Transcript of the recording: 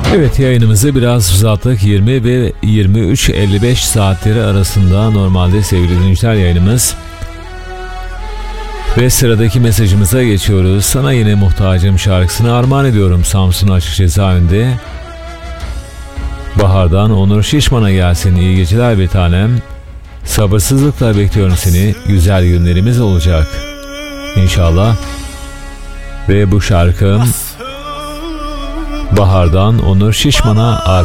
Evet, yayınımızı biraz uzattık. 20 ve 23.55 saatleri arasında normalde sevgili dinleyiciler yayınımız. Ve sıradaki mesajımıza geçiyoruz. Sana yine muhtacım şarkısını armağan ediyorum Samsun Açık Cezaevinde. Bahar'dan Onur Şişman'a gelsin. İyi geceler bir tanem. Sabırsızlıkla bekliyorum seni. Güzel günlerimiz olacak İnşallah. Ve bu şarkım Bahar'dan Onur Şişman'a armağan.